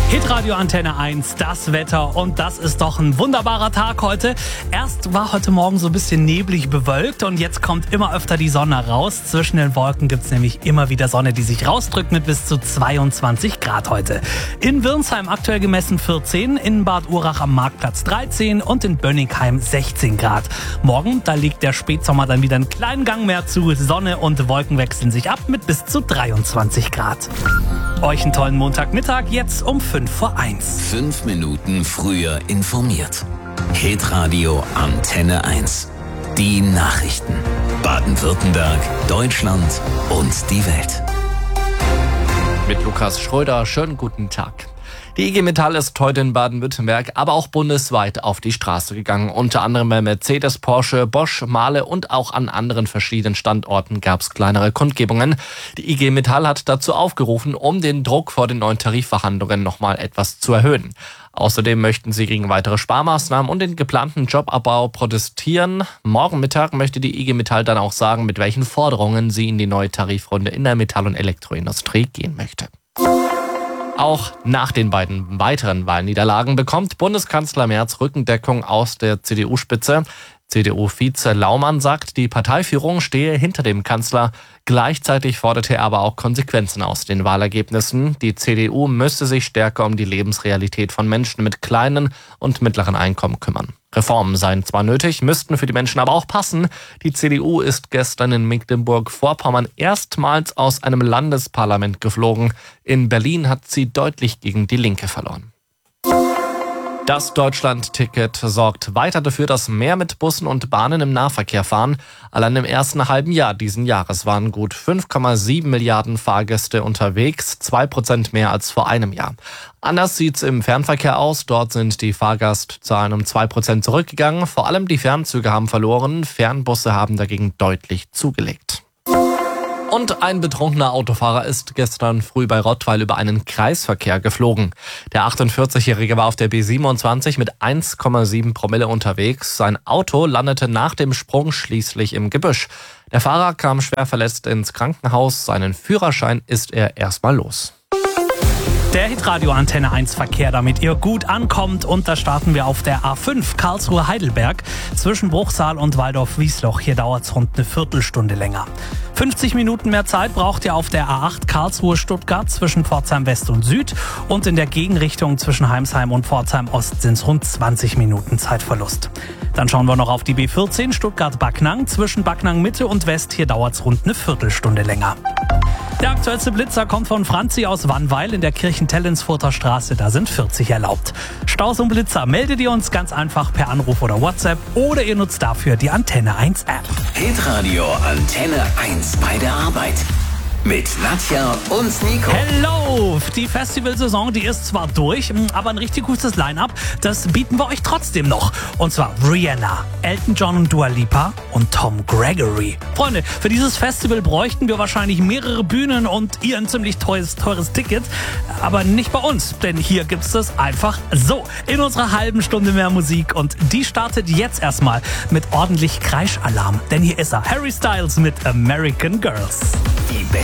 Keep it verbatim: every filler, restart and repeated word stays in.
Hitradio Antenne eins, das Wetter, und das ist doch ein wunderbarer Tag heute. Erst war heute Morgen so ein bisschen neblig bewölkt und jetzt kommt immer öfter die Sonne raus. Zwischen den Wolken gibt's nämlich immer wieder Sonne, die sich rausdrückt mit bis zu zweiundzwanzig Grad heute. In Wirnsheim aktuell gemessen vierzehn, in Bad Urach am Marktplatz dreizehn und in Bönnigheim sechzehn Grad. Morgen, da legt der Spätsommer dann wieder einen kleinen Gang mehr zu. Sonne und Wolken wechseln sich ab mit bis zu dreiundzwanzig Grad. Euch einen tollen Montagmittag, jetzt um fünf vor eins. Fünf Minuten früher informiert. Hitradio Antenne eins. Die Nachrichten. Baden-Württemberg, Deutschland und die Welt. Mit Lukas Schröder, schönen guten Tag. Die I G Metall ist heute in Baden-Württemberg, aber auch bundesweit auf die Straße gegangen. Unter anderem bei Mercedes, Porsche, Bosch, Mahle und auch an anderen verschiedenen Standorten gab es kleinere Kundgebungen. Die I G Metall hat dazu aufgerufen, um den Druck vor den neuen Tarifverhandlungen nochmal etwas zu erhöhen. Außerdem möchten sie gegen weitere Sparmaßnahmen und den geplanten Jobabbau protestieren. Morgen Mittag möchte die I G Metall dann auch sagen, mit welchen Forderungen sie in die neue Tarifrunde in der Metall- und Elektroindustrie gehen möchte. Auch nach den beiden weiteren Wahlniederlagen bekommt Bundeskanzler Merz Rückendeckung aus der C D U-Spitze. C D U-Vize Laumann sagt, die Parteiführung stehe hinter dem Kanzler. Gleichzeitig forderte er aber auch Konsequenzen aus den Wahlergebnissen. Die C D U müsste sich stärker um die Lebensrealität von Menschen mit kleinen und mittleren Einkommen kümmern. Reformen seien zwar nötig, müssten für die Menschen aber auch passen. Die C D U ist gestern in Mecklenburg-Vorpommern erstmals aus einem Landesparlament geflogen. In Berlin hat sie deutlich gegen die Linke verloren. Das Deutschland-Ticket sorgt weiter dafür, dass mehr mit Bussen und Bahnen im Nahverkehr fahren. Allein im ersten halben Jahr diesen Jahres waren gut fünf Komma sieben Milliarden Fahrgäste unterwegs, zwei Prozent mehr als vor einem Jahr. Anders sieht's im Fernverkehr aus. Dort sind die Fahrgastzahlen um zwei Prozent zurückgegangen. Vor allem die Fernzüge haben verloren. Fernbusse haben dagegen deutlich zugelegt. Und ein betrunkener Autofahrer ist gestern früh bei Rottweil über einen Kreisverkehr geflogen. Der achtundvierzigjährige war auf der B siebenundzwanzig mit eins Komma sieben Promille unterwegs. Sein Auto landete nach dem Sprung schließlich im Gebüsch. Der Fahrer kam schwer verletzt ins Krankenhaus. Seinen Führerschein ist er erstmal los. Der Hitradio Antenne eins Verkehr, damit ihr gut ankommt, und da starten wir auf der A fünf Karlsruhe-Heidelberg zwischen Bruchsal und Waldorf-Wiesloch. Hier dauert es rund eine Viertelstunde länger. fünfzig Minuten mehr Zeit braucht ihr auf der A acht Karlsruhe-Stuttgart zwischen Pforzheim West und Süd, und in der Gegenrichtung zwischen Heimsheim und Pforzheim Ost sind es rund zwanzig Minuten Zeitverlust. Dann schauen wir noch auf die B vierzehn Stuttgart-Backnang zwischen Backnang Mitte und West. Hier dauert es rund eine Viertelstunde länger. Der aktuellste Blitzer kommt von Franzi aus Wannweil in der Kirchentellensfurter Straße. Da sind vierzig erlaubt. Staus und Blitzer meldet ihr uns ganz einfach per Anruf oder WhatsApp, oder ihr nutzt dafür die Antenne eins App. Hitradio Antenne eins bei der Arbeit. Mit Nadja und Nico. Hello! Die Festivalsaison, die ist zwar durch, aber ein richtig gutes Line-Up, das bieten wir euch trotzdem noch. Und zwar Rihanna, Elton John und Dua Lipa und Tom Gregory. Freunde, für dieses Festival bräuchten wir wahrscheinlich mehrere Bühnen und ihr ein ziemlich teures, teures Ticket. Aber nicht bei uns, denn hier gibt's das einfach so. In unserer halben Stunde mehr Musik, und die startet jetzt erstmal mit ordentlich Kreischalarm. Denn hier ist er, Harry Styles mit American Girls. Die besten